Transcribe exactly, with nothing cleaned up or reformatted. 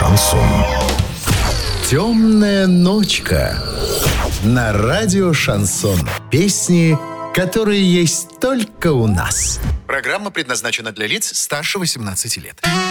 шансон. «Темная ночка» на радио «Шансон». Песни, которые есть только у нас. Программа предназначена для лиц старше восемнадцати лет.